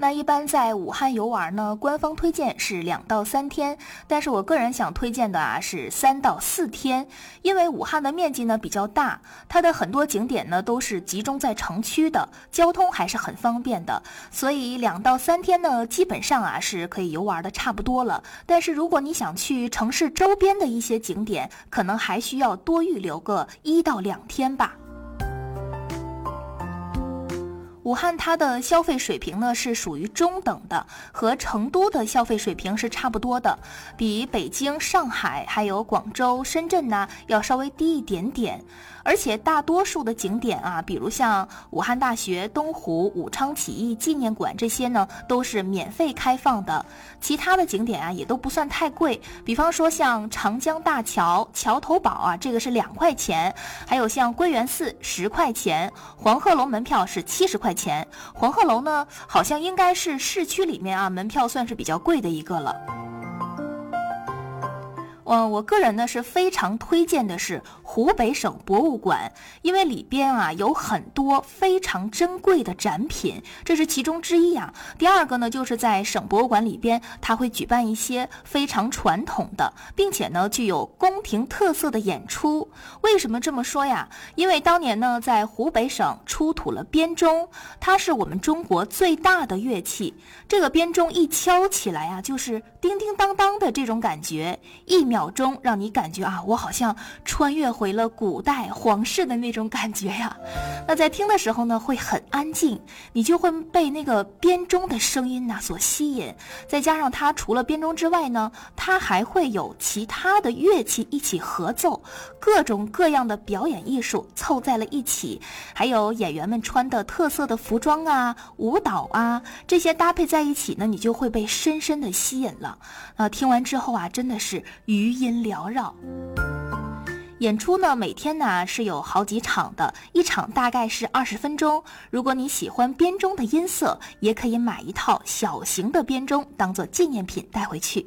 那一般在武汉游玩呢，官方推荐是2到3天，但是我个人想推荐的是3到4天，因为武汉的面积呢比较大，它的很多景点呢都是集中在城区的，交通还是很方便的，所以2到3天呢基本上是可以游玩的差不多了。但是如果你想去城市周边的一些景点，可能还需要多预留个1到2天吧。武汉它的消费水平呢是属于中等的，和成都的消费水平是差不多的，比北京、上海还有广州、深圳呢要稍微低一点点。而且大多数的景点比如像武汉大学、东湖、武昌起义纪念馆这些呢都是免费开放的。其他的景点也都不算太贵，比方说像长江大桥、桥头堡这个是2块钱，还有像归元寺10块钱，黄鹤楼门票是70块钱。黄鹤楼呢好像应该是市区里面门票算是比较贵的一个了。我个人呢是非常推荐的是湖北省博物馆，因为里边有很多非常珍贵的展品，这是其中之一第二个呢就是在省博物馆里边，它会举办一些非常传统的，并且呢具有宫廷特色的演出。为什么这么说呀？因为当年呢在湖北省出土了编钟，它是我们中国最大的乐器，这个编钟一敲起来就是叮叮当当的这种感觉，1秒钟让你感觉我好像穿越回了古代皇室的那种感觉呀。那在听的时候呢会很安静，你就会被那个编钟的声音所吸引，再加上它除了编钟之外呢，它还会有其他的乐器一起合奏，各种各样的表演艺术凑在了一起，还有演员们穿的特色的服装舞蹈这些搭配在一起呢，你就会被深深的吸引了。听完之后真的是余音缭绕。演出呢每天呢是有好几场的，一场大概是20分钟。如果你喜欢编钟的音色，也可以买一套小型的编钟当做纪念品带回去。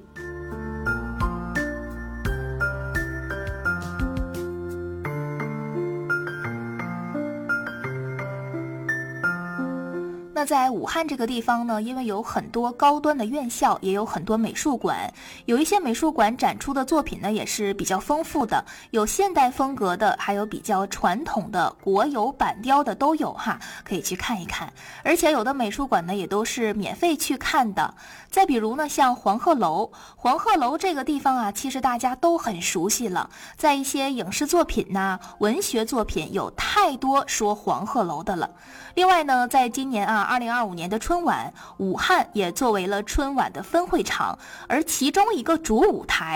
那在武汉这个地方呢，因为有很多高端的院校，也有很多美术馆，有一些美术馆展出的作品呢也是比较丰富的，有现代风格的，还有比较传统的国有板雕的都有可以去看一看。而且有的美术馆呢也都是免费去看的。再比如呢像黄鹤楼，黄鹤楼这个地方其实大家都很熟悉了，在一些影视作品文学作品有太多说黄鹤楼的了。另外呢，在今年2025年的春晚，武汉也作为了春晚的分会场，而其中一个主舞台